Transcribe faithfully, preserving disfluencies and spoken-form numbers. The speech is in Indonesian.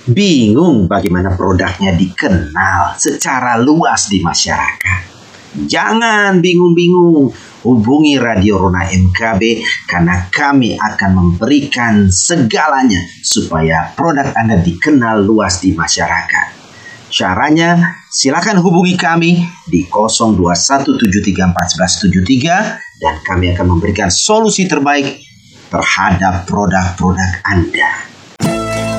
Bingung bagaimana produknya dikenal secara luas di masyarakat? Jangan bingung-bingung, hubungi Radio Rona M K B karena kami akan memberikan segalanya supaya produk Anda dikenal luas di masyarakat. Caranya, silakan hubungi kami di nol dua satu tujuh tiga empat satu tujuh tiga dan kami akan memberikan solusi terbaik terhadap produk-produk Anda.